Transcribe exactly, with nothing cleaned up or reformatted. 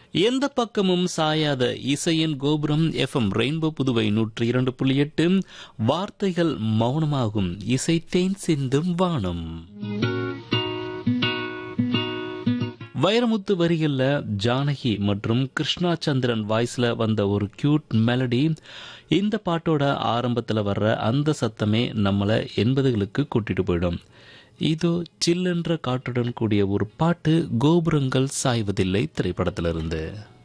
எந்த பக்கமும் சாயாத இசையின் கோபுரம் எஃப்எம் ரெயின்போ புதுவை நூற்றி இரண்டு புள்ளி எட்டு. வார்த்தைகள் மௌனமாகும், இசை தேன் சிந்தும் வானம். வைரமுத்து வரிகள்ல ஜானகி மற்றும் கிருஷ்ணா சந்திரன் வாய்ஸ்ல வந்த ஒரு கியூட் மெலடி. இந்த பாட்டோட ஆரம்பத்தில் வர்ற அந்த சத்தமே நம்மளை எண்பதுகளுக்கு கூட்டிட்டு போயிடும். இதோ சில்லென்ற காற்றுடன் கூடிய ஒரு பாட்டு, கோபுரங்கள் சாய்வதில்லை திரைப்படத்திலிருந்து.